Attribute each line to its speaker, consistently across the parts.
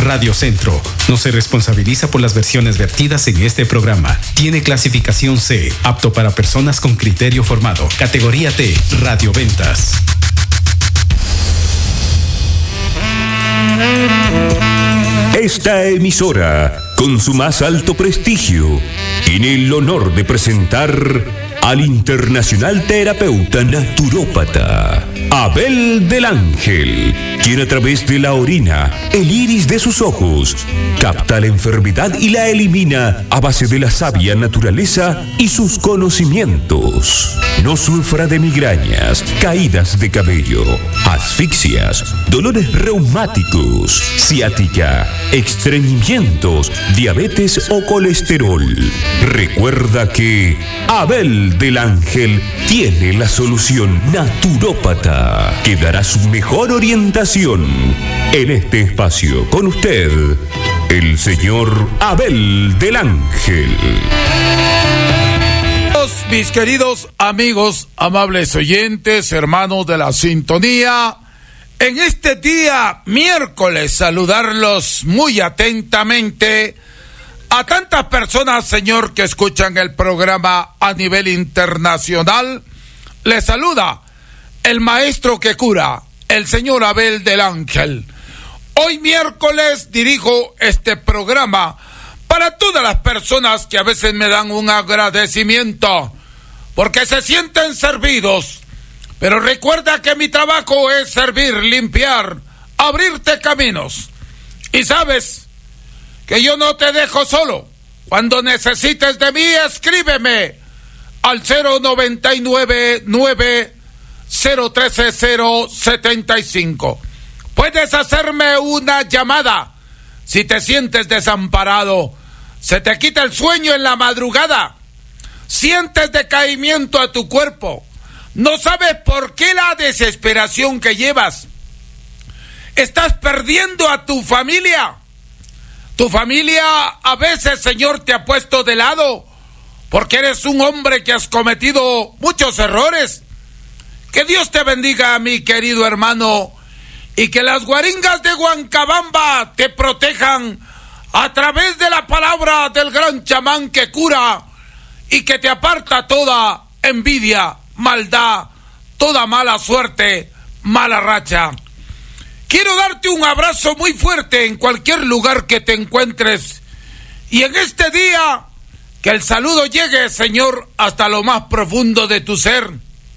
Speaker 1: Radio Centro no se responsabiliza por las versiones vertidas en este programa. Tiene clasificación C, apto para personas con criterio formado. Categoría T, radioventas.
Speaker 2: Esta emisora, con su más alto prestigio, tiene el honor de presentar al internacional terapeuta naturópata Abel del Ángel, quien a través de la orina, el iris de sus ojos, capta la enfermedad y la elimina a base de la sabia naturaleza y sus conocimientos. No sufra de migrañas, caídas de cabello, asfixias, dolores reumáticos, ciática, estreñimientos, diabetes o colesterol. Recuerda que Abel del Ángel tiene la solución naturópata que dará su mejor orientación en este espacio. Con usted, el señor Abel del Ángel.
Speaker 3: Mis queridos amigos, amables oyentes, hermanos de la sintonía, en este día miércoles saludarlos muy atentamente a tantas personas, Señor, que escuchan el programa a nivel internacional. Les saluda el maestro que cura, el señor Abel del Ángel. Hoy miércoles dirijo este programa para todas las personas que a veces me dan un agradecimiento porque se sienten servidos. Pero recuerda que mi trabajo es servir, limpiar, abrirte caminos. Y sabes que yo no te dejo solo. Cuando necesites de mí, escríbeme al 099-013-075. Puedes hacerme una llamada si te sientes desamparado, se te quita el sueño en la madrugada, sientes decaimiento a tu cuerpo, no sabes por qué la desesperación que llevas, estás perdiendo a tu familia. Tu familia a veces, Señor, te ha puesto de lado porque eres un hombre que has cometido muchos errores. Que Dios te bendiga, mi querido hermano, y que las guaringas de Huancabamba te protejan a través de la palabra del gran chamán que cura y que te aparta toda envidia, maldad, toda mala suerte, mala racha. Quiero darte un abrazo muy fuerte en cualquier lugar que te encuentres. Y en este día, que el saludo llegue, Señor, hasta lo más profundo de tu ser.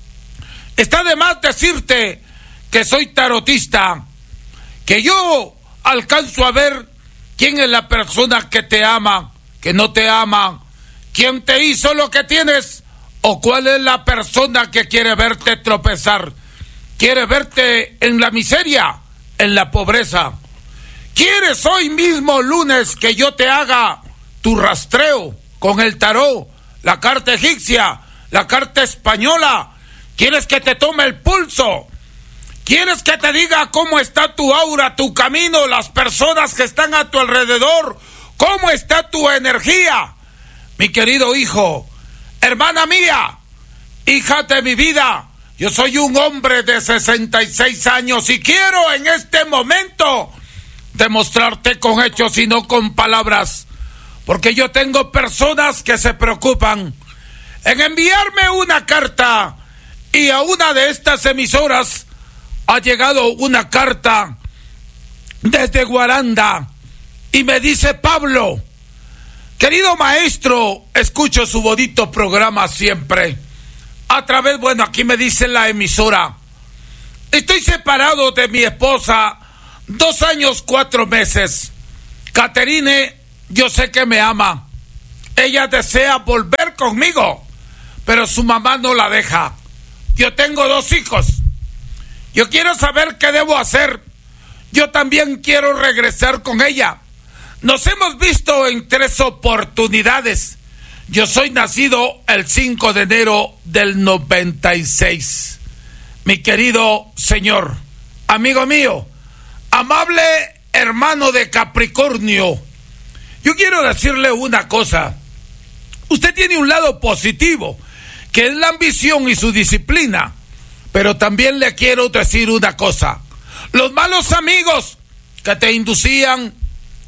Speaker 3: Está de más decirte que soy tarotista, que yo alcanzo a ver quién es la persona que te ama, que no te ama, quién te hizo lo que tienes, o cuál es la persona que quiere verte tropezar, quiere verte en la miseria, en la pobreza. ¿Quieres hoy mismo lunes que yo te haga tu rastreo con el tarot, la carta egipcia, la carta española? ¿Quieres que te tome el pulso? ¿Quieres que te diga cómo está tu aura, tu camino, las personas que están a tu alrededor? ¿Cómo está tu energía? Mi querido hijo, hermana mía, hija de mi vida, yo soy un hombre de 66 años y quiero en este momento demostrarte con hechos y no con palabras, porque yo tengo personas que se preocupan en enviarme una carta, y a una de estas emisoras ha llegado una carta desde Guaranda y me dice: Pablo, querido maestro, escucho su bonito programa siempre. A través, bueno, aquí me dice la emisora, estoy separado de mi esposa 2 años 4 meses. Caterine, yo sé que me ama. Ella desea volver conmigo, pero su mamá no la deja. Yo tengo 2 hijos. Yo quiero saber qué debo hacer. Yo también quiero regresar con ella. Nos hemos visto en 3 oportunidades. Yo soy nacido el 5 de enero del 96. Mi querido señor, amigo mío, amable hermano de Capricornio, yo quiero decirle una cosa. Usted tiene un lado positivo, que es la ambición y su disciplina. Pero también le quiero decir una cosa. Los malos amigos que te inducían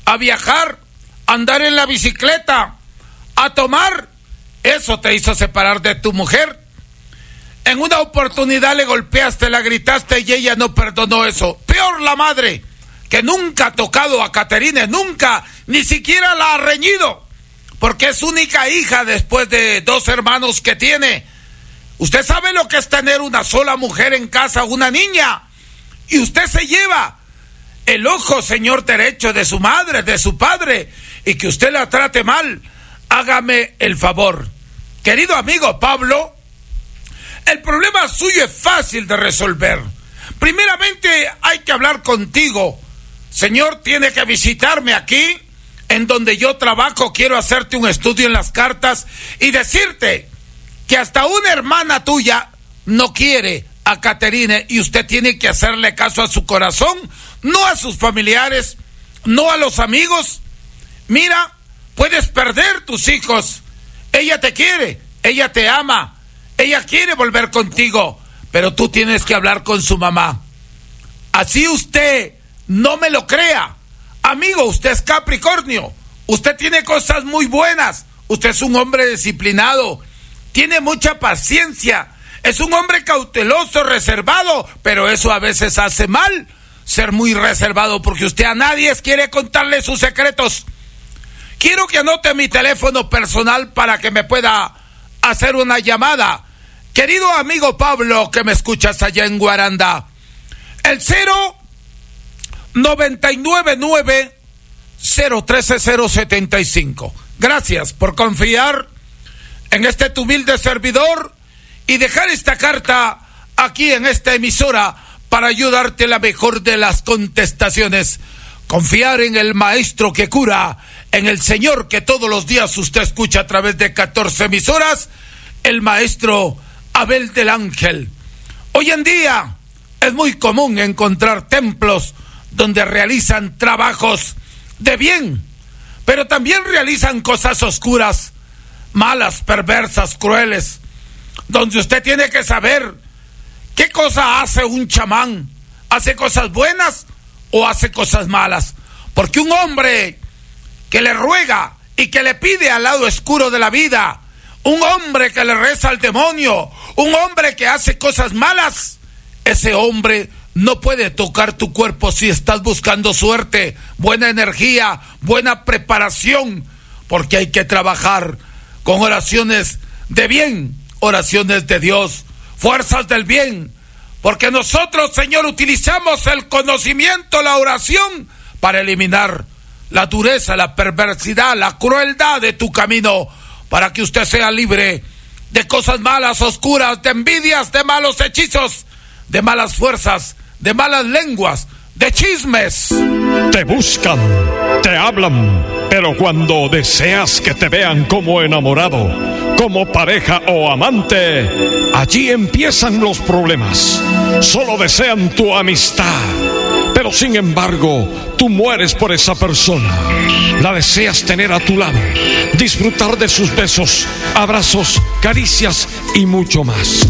Speaker 3: a viajar, a andar en la bicicleta, a tomar. Eso te hizo separar de tu mujer. En una oportunidad le golpeaste, la gritaste y ella no perdonó eso. Peor la madre, que nunca ha tocado a Caterine, nunca, ni siquiera la ha reñido, porque es única hija después de 2 hermanos que tiene. Usted sabe lo que es tener una sola mujer en casa, una niña, y usted se lleva el ojo, señor derecho, de su madre, de su padre, y que usted la trate mal. Hágame el favor, querido amigo Pablo, el problema suyo es fácil de resolver. Primeramente hay que hablar contigo. Señor, tiene que visitarme aquí, en donde yo trabajo. Quiero hacerte un estudio en las cartas y decirte que hasta una hermana tuya no quiere a Caterine, y usted tiene que hacerle caso a su corazón, no a sus familiares, no a los amigos. Mira, puedes perder tus hijos. Ella te quiere, ella te ama, ella quiere volver contigo, pero tú tienes que hablar con su mamá. Así usted no me lo crea. Amigo, usted es Capricornio, usted tiene cosas muy buenas, usted es un hombre disciplinado, tiene mucha paciencia, es un hombre cauteloso, reservado, pero eso a veces hace mal, ser muy reservado, porque usted a nadie quiere contarle sus secretos. Quiero que anote mi teléfono personal para que me pueda hacer una llamada. Querido amigo Pablo, que me escuchas allá en Guaranda, el 099-013-075. Gracias por confiar en este tu humilde servidor y dejar esta carta aquí en esta emisora para ayudarte la mejor de las contestaciones. Confiar en el maestro que cura, en el Señor que todos los días usted escucha a través de 14 emisoras, el maestro Abel del Ángel. Hoy en día es muy común encontrar templos donde realizan trabajos de bien, pero también realizan cosas oscuras, malas, perversas, crueles, donde usted tiene que saber qué cosa hace un chamán. ¿Hace cosas buenas o hace cosas malas? Porque un hombre que le ruega y que le pide al lado oscuro de la vida, un hombre que le reza al demonio, un hombre que hace cosas malas, ese hombre no puede tocar tu cuerpo si estás buscando suerte, buena energía, buena preparación, porque hay que trabajar con oraciones de bien, oraciones de Dios, fuerzas del bien, porque nosotros, Señor, utilizamos el conocimiento, la oración, para eliminar la dureza, la perversidad, la crueldad de tu camino, para que usted sea libre de cosas malas, oscuras, de envidias, de malos hechizos, de malas fuerzas, de malas lenguas, de chismes.
Speaker 4: Te buscan, te hablan, pero cuando deseas que te vean como enamorado, como pareja o amante, allí empiezan los problemas. Solo desean tu amistad, pero sin embargo, tú mueres por esa persona. La deseas tener a tu lado, disfrutar de sus besos, abrazos, caricias y mucho más.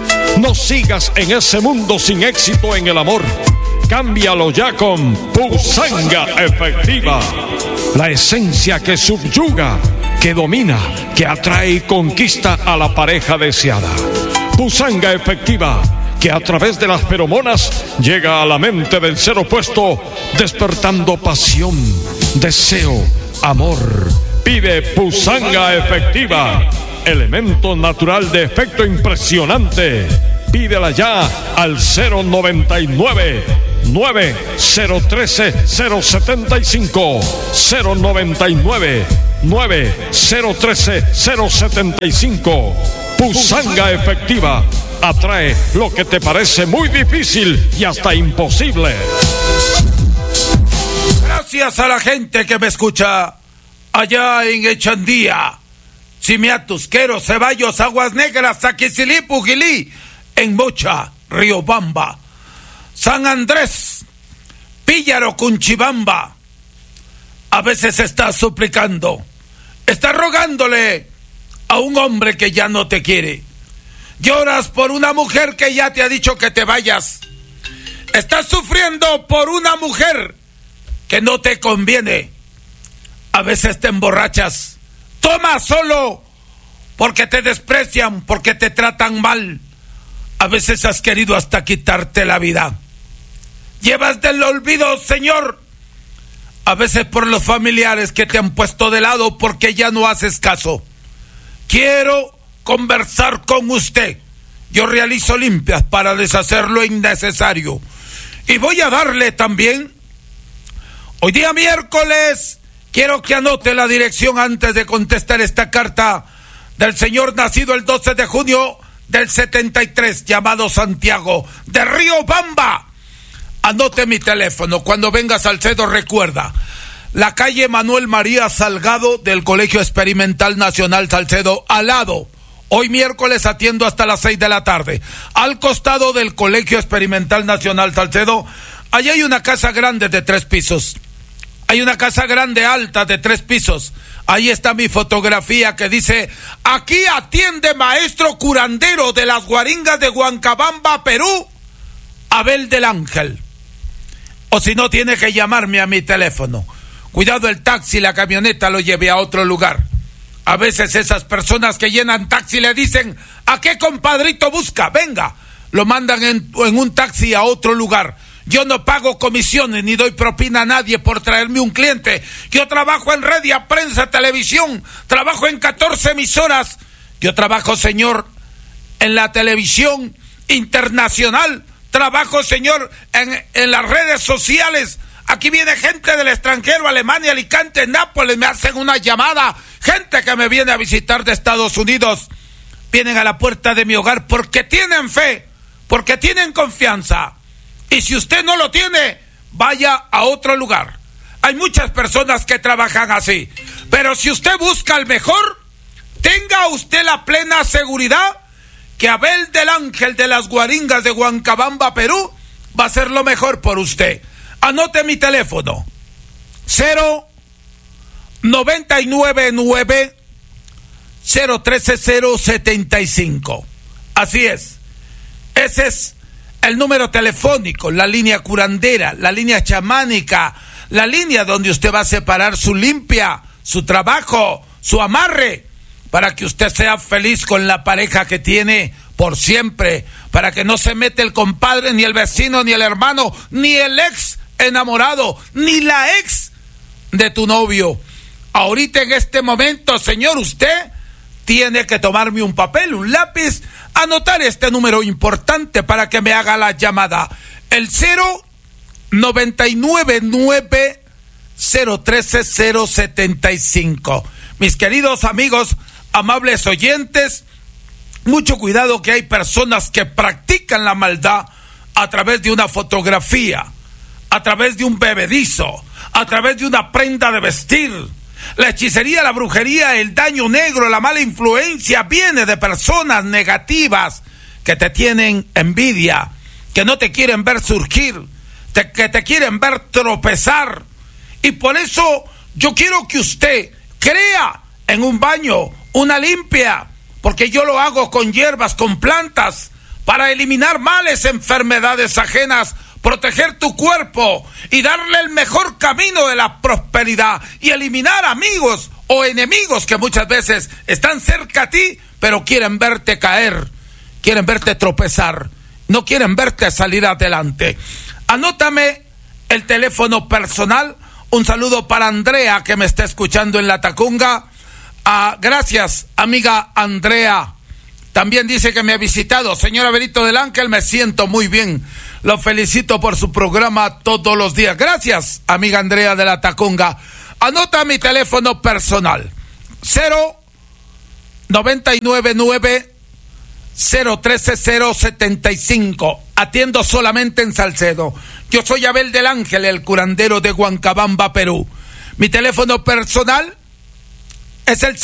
Speaker 4: No sigas en ese mundo sin éxito en el amor. Cámbialo ya con Pusanga Efectiva. La esencia que subyuga, que domina, que atrae y conquista a la pareja deseada. Pusanga Efectiva, que a través de las feromonas llega a la mente del ser opuesto, despertando pasión, deseo, amor. Pide Pusanga Efectiva, elemento natural de efecto impresionante. Pídela ya al 099-9013-075, 099-9013-075. Pusanga Efectiva atrae lo que te parece muy difícil y hasta imposible.
Speaker 3: Gracias a la gente que me escucha allá en Echandía, Simiatus, Quero, Ceballos, Aguas Negras, Saquisilí, Pujilí, en Mocha, Riobamba, San Andrés, Píllaro, Cunchibamba. A veces estás suplicando, estás rogándole a un hombre que ya no te quiere. Lloras por una mujer que ya te ha dicho que te vayas. Estás sufriendo por una mujer que no te conviene. A veces te emborrachas. Toma solo porque te desprecian, porque te tratan mal. A veces has querido hasta quitarte la vida. Llevas del olvido, Señor. A veces por los familiares que te han puesto de lado porque ya no haces caso. Quiero conversar con usted. Yo realizo limpias para deshacer lo innecesario. Y voy a darle también, hoy día miércoles, quiero que anote la dirección antes de contestar esta carta del señor nacido el 12 de junio del 73, llamado Santiago, de Riobamba. Anote mi teléfono. Cuando venga Salcedo, recuerda, la calle Manuel María Salgado del Colegio Experimental Nacional Salcedo, al lado. Hoy miércoles atiendo hasta las 6 de la tarde. Al costado del Colegio Experimental Nacional Salcedo, allí hay una casa grande de 3 pisos. Hay una casa grande alta de 3 pisos. Ahí está mi fotografía que dice: aquí atiende maestro curandero de las Guaringas de Huancabamba, Perú, Abel del Ángel. O si no, tiene que llamarme a mi teléfono. Cuidado el taxi, la camioneta lo lleve a otro lugar. A veces esas personas que llenan taxi le dicen: ¿a qué compadrito busca? Venga. Lo mandan en un taxi a otro lugar. Yo no pago comisiones ni doy propina a nadie por traerme un cliente. Yo trabajo en Redia, Prensa, Televisión. Trabajo en 14 emisoras. Yo trabajo, señor, en la televisión internacional. Trabajo, señor, en las redes sociales. Aquí viene gente del extranjero, Alemania, Alicante, Nápoles, me hacen una llamada. Gente que me viene a visitar de Estados Unidos. Vienen a la puerta de mi hogar porque tienen fe, porque tienen confianza. Y si usted no lo tiene, vaya a otro lugar. Hay muchas personas que trabajan así. Pero si usted busca el mejor, tenga usted la plena seguridad que Abel del Ángel de las Guaringas de Huancabamba, Perú, va a hacer lo mejor por usted. Anote mi teléfono: 0999 013-075. Así es. Ese es el número telefónico, la línea curandera, la línea chamánica, la línea donde usted va a separar su limpia, su trabajo, su amarre, para que usted sea feliz con la pareja que tiene por siempre, para que no se mete el compadre, ni el vecino, ni el hermano, ni el ex enamorado, ni la ex de tu novio. Ahorita en este momento, señor, usted tiene que tomarme un papel, un lápiz, anotar este número importante para que me haga la llamada. El 0999 013-075. Mis queridos amigos, amables oyentes, mucho cuidado, que hay personas que practican la maldad a través de una fotografía, a través de un bebedizo, a través de una prenda de vestir. La hechicería, la brujería, el daño negro, la mala influencia viene de personas negativas que te tienen envidia, que no te quieren ver surgir, que te quieren ver tropezar. Y por eso yo quiero que usted crea en un baño, una limpia, porque yo lo hago con hierbas, con plantas, para eliminar males, enfermedades ajenas, proteger tu cuerpo y darle el mejor camino de la prosperidad y eliminar amigos o enemigos que muchas veces están cerca a ti, pero quieren verte caer, quieren verte tropezar, no quieren verte salir adelante. Anótame el teléfono personal. Un saludo para Andrea, que me está escuchando en La Tacunga. Gracias, amiga Andrea. También dice que me ha visitado. Señor Abelito del Ángel, me siento muy bien. Lo felicito por su programa todos los días. Gracias, amiga Andrea de La Tacunga. Anota mi teléfono personal: 0999 013-075. Atiendo solamente en Salcedo. Yo soy Abel del Ángel, el curandero de Huancabamba, Perú. Mi teléfono personal es el